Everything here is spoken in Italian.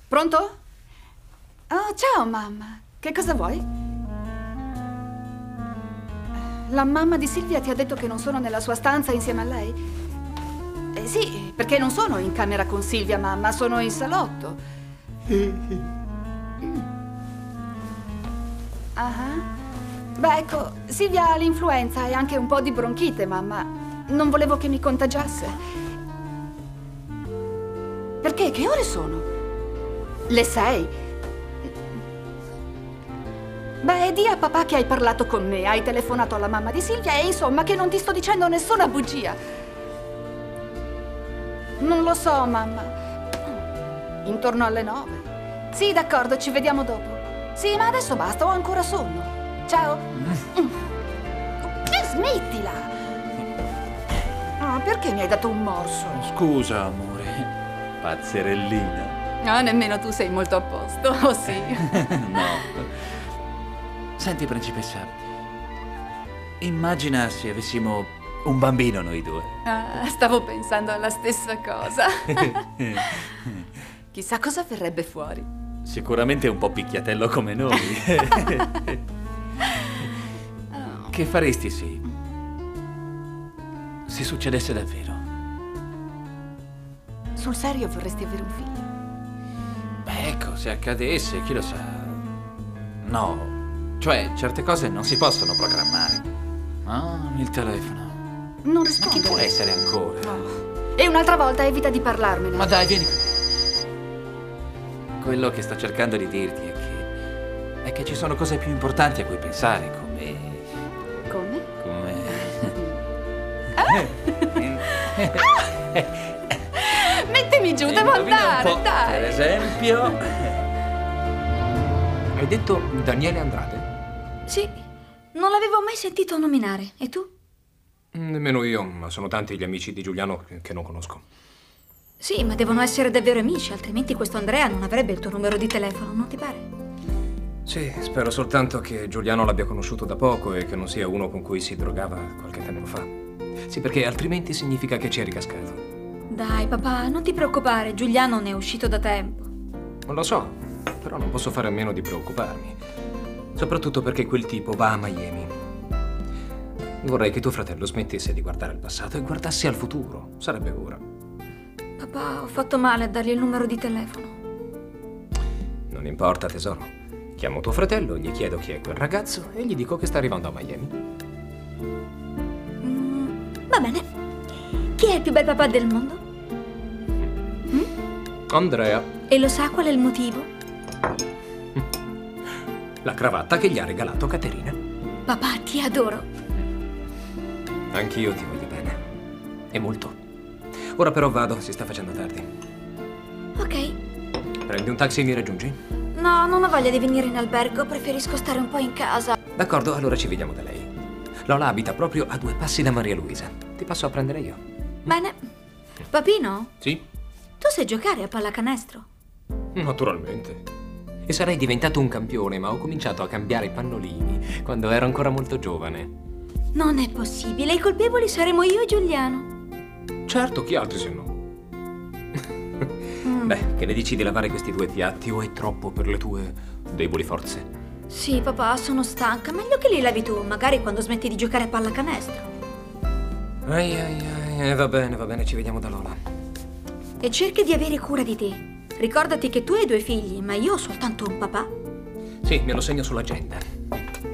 Pronto? Oh, ciao mamma. Che cosa vuoi? La mamma di Silvia ti ha detto che non sono nella sua stanza insieme a lei? Sì, perché non sono in camera con Silvia, mamma, sono in salotto. Beh, ecco, Silvia ha l'influenza e anche un po' di bronchite, mamma. Non volevo che mi contagiasse. Perché? Che ore sono? Le 6. Beh, di a papà che hai parlato con me, hai telefonato alla mamma di Silvia e insomma che non ti sto dicendo nessuna bugia. Non lo so, mamma. Intorno alle 9. Sì, d'accordo, ci vediamo dopo. Sì, ma adesso basta, ho ancora sonno. Ciao. Smettila. Perché mi hai dato un morso? Scusa, amore. Pazzerellina. Ah, nemmeno tu sei molto a posto, oh sì. No. Senti, principessa, immagina se avessimo un bambino noi due. Stavo pensando alla stessa cosa. Chissà cosa verrebbe fuori. Sicuramente un po' picchiatello come noi. Che faresti se succedesse davvero? Sul serio vorresti avere un figlio? Beh, ecco, se accadesse, chi lo sa. No, cioè, certe cose non si possono programmare. Il telefono. Non Ma rispondo. chi può essere ancora? E un'altra volta evita di parlarmene. Ma dai, vieni. Quello che sto cercando di dirti è che ci sono cose più importanti a cui pensare, come... Mettimi giù, devo andare, Per dai. esempio... Hai detto Daniele Andrade? Sì, non l'avevo mai sentito nominare. E tu? Nemmeno io, ma sono tanti gli amici di Giuliano che non conosco. Sì, ma devono essere davvero amici, altrimenti questo Andrea non avrebbe il tuo numero di telefono, non ti pare? Sì, spero soltanto che Giuliano l'abbia conosciuto da poco e che non sia uno con cui si drogava qualche tempo fa. Sì, perché altrimenti significa che ci è ricascato. Dai, papà, non ti preoccupare, Giuliano ne è uscito da tempo. Non lo so, però non posso fare a meno di preoccuparmi. Soprattutto perché quel tipo va a Miami. Vorrei che tuo fratello smettesse di guardare al passato e guardasse al futuro. Sarebbe ora. Papà, ho fatto male a dargli il numero di telefono. Non importa, tesoro. Chiamo tuo fratello, gli chiedo chi è quel ragazzo e gli dico che sta arrivando a Miami. Va bene. Chi è il più bel papà del mondo? Andrea. E lo sa qual è il motivo? La cravatta che gli ha regalato Caterina. Papà, ti adoro. Anch'io ti voglio bene. E molto. Ora però vado, si sta facendo tardi. Ok. Prendi un taxi e mi raggiungi? No, non ho voglia di venire in albergo, preferisco stare un po' in casa. D'accordo, allora ci vediamo da lei. Lola abita proprio a 2 passi da Maria Luisa. Ti passo a prendere io. Bene. Papino, Sì? tu sai giocare a pallacanestro? Naturalmente. E sarei diventato un campione, ma ho cominciato a cambiare i pannolini quando ero ancora molto giovane. Non è possibile, i colpevoli saremo io e Giuliano. Certo, chi altri se no? Beh, che ne dici di lavare questi 2 piatti o è troppo per le tue deboli forze? Sì, papà, sono stanca. Meglio che li lavi tu, magari quando smetti di giocare a pallacanestro. Va bene, ci vediamo da Lola. E cerchi di avere cura di te. Ricordati che tu hai 2 figli, ma io ho soltanto un papà. Sì, me lo segno sull'agenda.